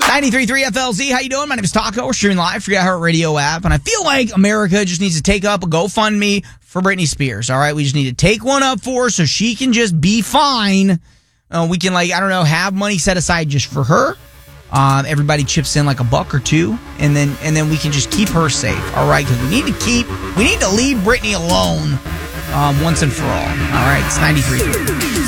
93.3 FLZ, how you doing? My name is Taco. We're streaming live for the iHeartRadio app, and I feel like America just needs to take up a GoFundMe for Britney Spears, all right? We just need to take one up for her so she can just be fine. We can, have money set aside just for her. Everybody chips in like $1 or $2, and then we can just keep her safe, all right? Because we need to leave Britney alone once and for all right? It's 93.3.